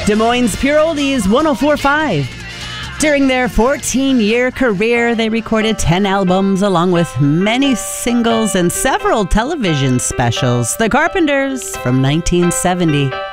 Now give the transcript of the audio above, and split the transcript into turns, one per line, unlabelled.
Des Moines Pure Oldies 104.5. During their 14-year career, they recorded 10 albums along with many singles and several television specials. The Carpenters from 1970.